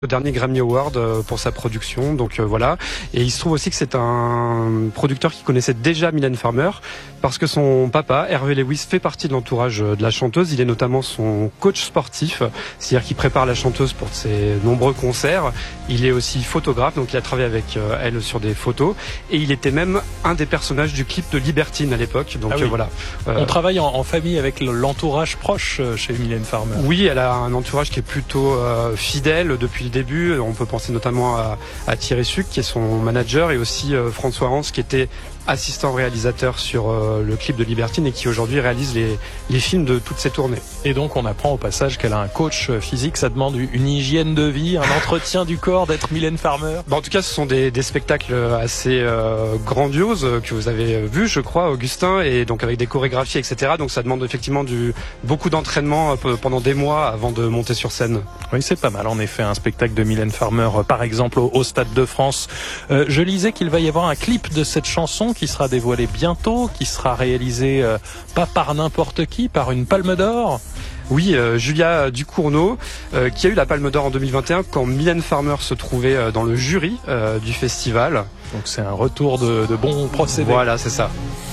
Le dernier Grammy Award pour sa production, donc voilà. Et il se trouve aussi que c'est un producteur qui connaissait déjà Mylène Farmer parce que son papa, Hervé Lewis, fait partie de l'entourage de la chanteuse. Il est notamment son coach sportif, c'est-à-dire qu'il prépare la chanteuse pour ses nombreux concerts. Il est aussi photographe, donc il a travaillé avec elle sur des photos. Et il était même un des personnages du clip de Libertine à l'époque. Donc oui. voilà. On travaille en famille avec l'entourage proche chez Mylène Farmer. Oui, elle a un entourage qui est plutôt fidèle depuis le début. On peut penser notamment à Thierry Suc, qui est son manager, et aussi François Hans, qui était assistant réalisateur sur le clip de Libertine et qui aujourd'hui réalise les films de toutes ces tournées. Et donc on apprend au passage qu'elle a un coach physique. Ça demande une hygiène de vie, un entretien du corps d'être Mylène Farmer. En tout cas, ce sont des spectacles assez grandioses que vous avez vus, je crois, Augustin, et donc avec des chorégraphies, etc. Donc ça demande effectivement beaucoup d'entraînement pendant des mois avant de monter sur scène. Oui, c'est pas mal. En effet, un spectacle de Mylène Farmer, par exemple, au Stade de France. Je lisais qu'il va y avoir un clip de cette chanson qui sera dévoilé bientôt, qui sera réalisé pas par n'importe qui, par une Palme d'Or. Oui, Julia Ducournau, qui a eu la Palme d'Or en 2021 quand Mylène Farmer se trouvait dans le jury du festival. Donc c'est un retour de bons procédés. Voilà, c'est ça.